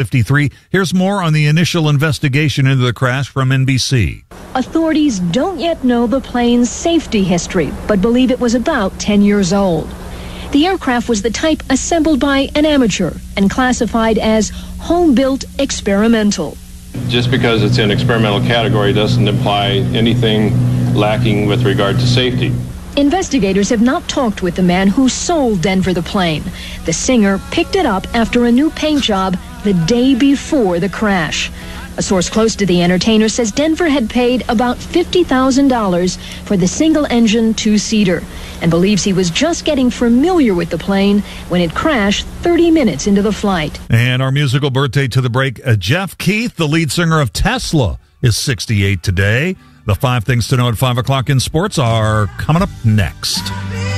6:53. Here's more on the initial investigation into the crash from NBC. Authorities don't yet know the plane's safety history, but believe it was about 10 years old. The aircraft was the type assembled by an amateur and classified as home-built experimental. Just because it's in experimental category doesn't imply anything lacking with regard to safety. Investigators have not talked with the man who sold Denver the plane. The singer picked it up after a new paint job the day before the crash. A source close to the entertainer says Denver had paid about $50,000 for the single-engine two-seater and believes he was just getting familiar with the plane when it crashed 30 minutes into the flight. And our musical birthday to the break, Jeff Keith, the lead singer of Tesla, is 68 today. The 5 things to know at 5 o'clock in sports are coming up next.